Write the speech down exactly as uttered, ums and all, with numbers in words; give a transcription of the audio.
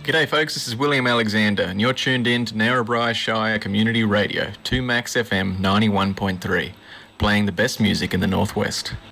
G'day folks, this is William Alexander and you're tuned in to Narrabri Shire Community Radio, two Max F M ninety-one point three, playing the best music in the Northwest.